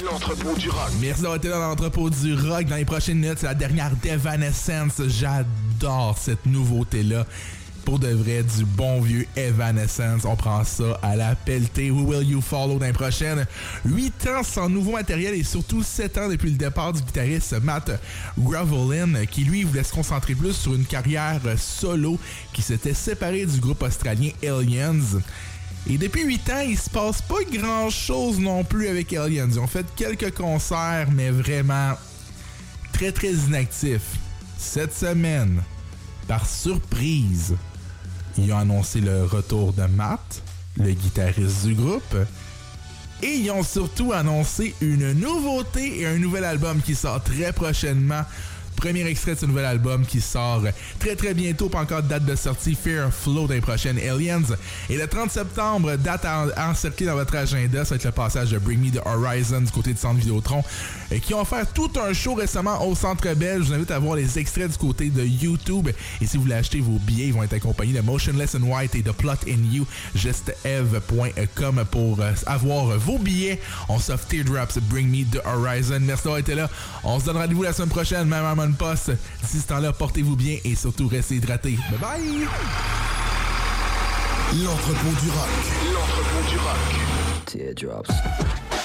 L'entrepôt du rock. Merci d'avoir été là dans l'entrepôt du rock. Dans les prochaines minutes, c'est la dernière d'Evanescence. J'adore cette nouveauté-là. Pour de vrai, du bon vieux Evanescence. On prend ça à la pelletée. Who Will You Follow dans les prochaines 8 ans sans nouveau matériel et surtout 7 ans depuis le départ du guitariste Matt Grovelin qui lui voulait se concentrer plus sur une carrière solo qui s'était séparé du groupe australien Aliens. Et depuis 8 ans, il se passe pas grand chose non plus avec Aliens. Ils ont fait quelques concerts, mais vraiment très très inactifs. Cette semaine, par surprise, ils ont annoncé le retour de Matt, le guitariste du groupe. Et ils ont surtout annoncé une nouveauté et un nouvel album qui sort très prochainement. Premier extrait de ce nouvel album qui sort très très bientôt, pas encore de date de sortie, Fear Flow dans les prochaines Aliens. Et le 30 septembre, date à encercler dans votre agenda, ça va être le passage de Bring Me the Horizon du côté de Centre Vidéotron, qui ont offert tout un show récemment au Centre Bell. Je vous invite à voir les extraits du côté de YouTube. Et si vous voulez acheter vos billets, ils vont être accompagnés de Motionless in White et de Plot in You, justev.com pour avoir vos billets. On s'offre Teardrops, Bring Me the Horizon. Merci d'avoir été là. On se donne rendez-vous la semaine prochaine, même à mon poste. D'ici ce temps-là, portez-vous bien et surtout restez hydratés. Bye bye! L'entrepôt du rock. L'entrepôt du rock. Teardrops.